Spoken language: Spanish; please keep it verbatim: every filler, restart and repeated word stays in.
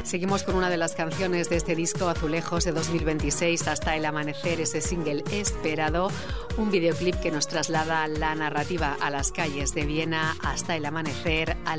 Seguimos con una de las canciones de este disco, Azulejos, de dos mil veintiséis, Hasta el amanecer, ese single esperado, un videoclip que nos traslada la narrativa a las calles de Viena, hasta el amanecer, al